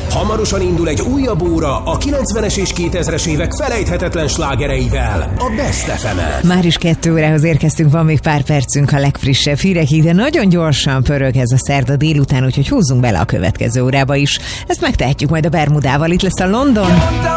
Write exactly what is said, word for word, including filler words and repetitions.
Hamarosan indul egy újabb óra a kilencvenes és kétezres évek felejthetetlen slágereivel, a Best ef emen. Már is kettő órához érkeztünk, van még pár percünk a legfrissebb hírekig, de nagyon gyorsan pörög ez a szerda délután, úgyhogy húzzunk bele a következő órába is. Ezt megtehetjük majd a Bermudával, itt lesz a London.